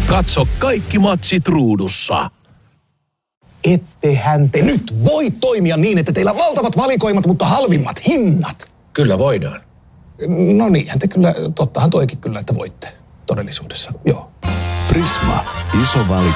Katso kaikki matsit ruudussa. Ettehän te nyt voi toimia niin, että teillä on valtavat valikoimat, mutta halvimmat hinnat. Kyllä voidaan. No niinhän te kyllä, tottahan toikin kyllä, että voitte todellisuudessa, joo. Prisma. Iso valikoima.